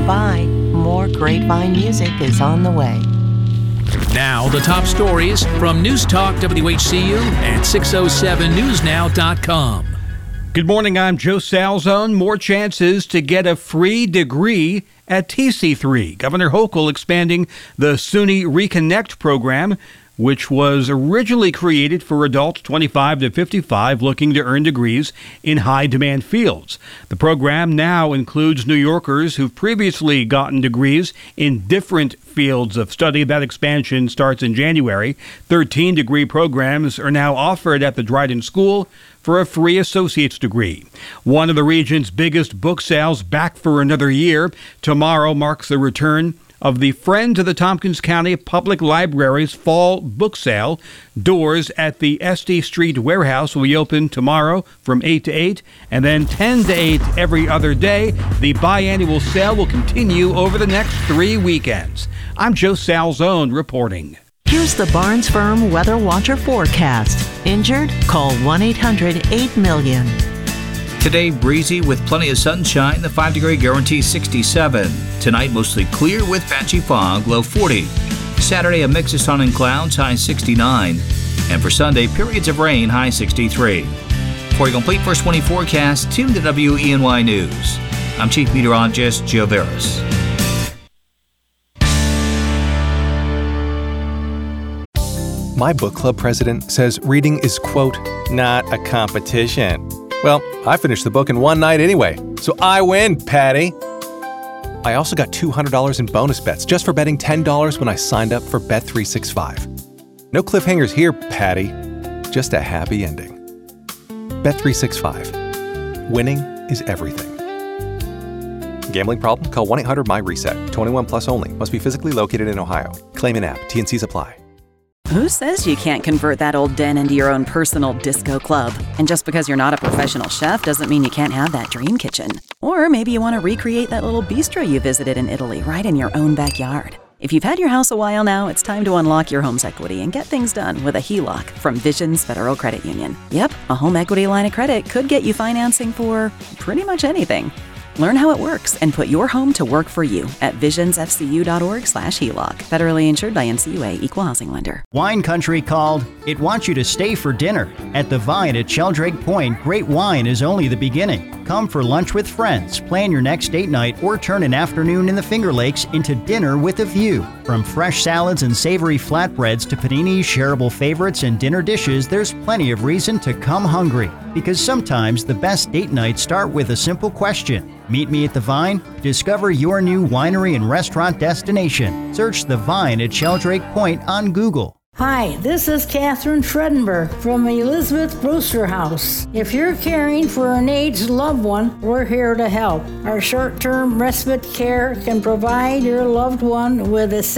swing by. More Grapevine music is on the way. Now, the top stories from News Talk WHCU and 607newsnow.com. Good morning, I'm Joe Salzone. More chances to get a free degree at TC3. Governor Hochul expanding the SUNY Reconnect program, which was originally created for adults 25 to 55 looking to earn degrees in high-demand fields. The program now includes New Yorkers who've previously gotten degrees in different fields of study. That expansion starts in January. 13 degree programs are now offered at the Dryden School for a free associate's degree. One of the region's biggest book sales back for another year. Tomorrow marks the return of the Friends of the Tompkins County Public Library's fall book sale. Doors at the SD Street Warehouse will be open tomorrow from 8 to 8 and then 10 to 8 every other day. The biannual sale will continue over the next 3 weekends. I'm Joe Salzone reporting. Here's the Barnes Firm Weather Watcher forecast. Injured? Call 1-800-8-MILLION. Today, breezy with plenty of sunshine, the 5-degree guarantee 67. Tonight, mostly clear with patchy fog, low 40. Saturday, a mix of sun and clouds, high 69. And for Sunday, periods of rain, high 63. For a complete first 20 forecast, tune to WENY News. I'm Chief Meteorologist Joe Veras. My book club president says reading is, quote, not a competition. Well, I finished the book in one night anyway, so I win, Patty. I also got $200 in bonus bets just for betting $10 when I signed up for Bet365. No cliffhangers here, Patty. Just a happy ending. Bet365. Winning is everything. Gambling problem? Call 1-800-MY-RESET. 21 plus only. Must be physically located in Ohio. Claim in app. T&Cs apply. Who says you can't convert that old den into your own personal disco club? And just because you're not a professional chef doesn't mean you can't have that dream kitchen. Or maybe you want to recreate that little bistro you visited in Italy right in your own backyard. If you've had your house a while now, it's time to unlock your home's equity and get things done with a HELOC from Visions Federal Credit Union. Yep, a home equity line of credit could get you financing for pretty much anything. Learn how it works and put your home to work for you at visionsfcu.org/HELOC. Federally insured by NCUA, Equal Housing Lender. Wine Country called. It wants you to stay for dinner. At the Vine at Sheldrake Point, great wine is only the beginning. Come for lunch with friends, plan your next date night, or turn an afternoon in the Finger Lakes into dinner with a view. From fresh salads and savory flatbreads to paninis, shareable favorites, and dinner dishes, there's plenty of reason to come hungry. Because sometimes the best date nights start with a simple question. Meet me at the Vine? Discover your new winery and restaurant destination. Search the Vine at Sheldrake Point on Google. Hi, this is Catherine Fredenberg from Elizabeth Brewster House. If you're caring for an aged loved one, we're here to help. Our short-term respite care can provide your loved one with a